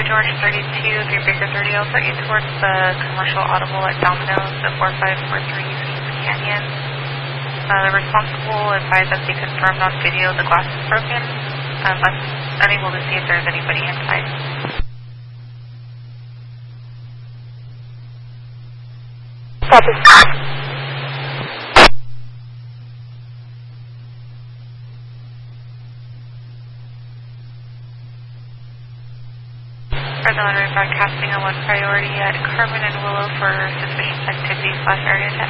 George 32, 3 Baker 30, I'll put you towards the commercial audible at Domino's, the 4543 East Canyon. The responsible advised that they confirmed on video the glass is broken. I'm unable to see if there's anybody inside. Copy. Further broadcasting on 1 priority at Carbon and Willow for suspicious activity / area check.